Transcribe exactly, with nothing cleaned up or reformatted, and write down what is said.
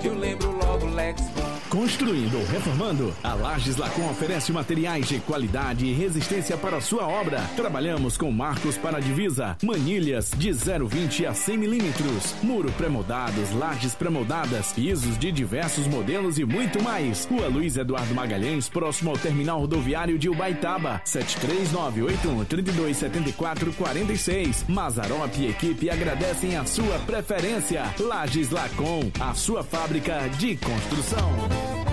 eu lembro logo Lexcom. Construindo ou reformando, a Lages Lacom oferece materiais de qualidade e resistência para a sua obra. Trabalhamos com marcos para divisa, manilhas de zero vírgula vinte a cem milímetros, muro pré-moldados, lajes pré-moldadas, pisos de diversos modelos e muito mais. Rua Luiz Eduardo Magalhães, próximo ao terminal rodoviário de Ubaitaba. sete três nove oito um, três dois sete quatro, quatro seis. Mazzaropi e equipe agradecem a sua preferência. Lages Lacom, a sua fábrica de construção.